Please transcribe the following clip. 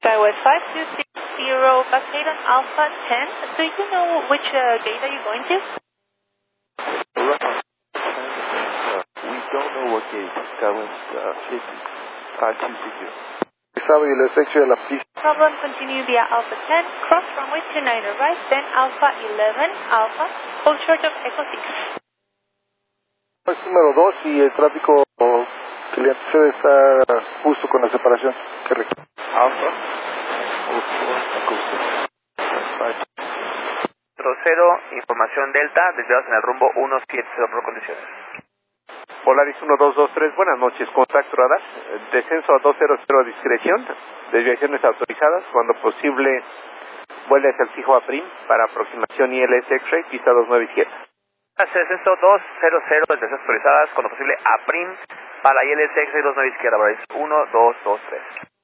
Skywest 5260 Battalion Alpha 10. Do you know which gate are you going to? We don't know what gate. Skywest 5260. Estaba y el efecto de la pista. Problem, continue via Alpha 10, cross runway 29 right, then Alpha 11, Alpha, hold short of Echo 6. Es número 2 y el tráfico que le antecede está justo con la separación que requiere. Alpha. 00, información Delta, desviados en el rumbo 170 por condiciones. Polaris 1223, buenas noches, contacto radar, descenso a 200 a discreción, desviaciones autorizadas, cuando posible vuelve hacia el fijo a PRIM para aproximación ILS X-Ray, pista 29 izquierda. Descenso 200, desviaciones autorizadas, cuando posible a PRIM para ILS X-Ray 29 izquierda, 1, 2, 2, 3.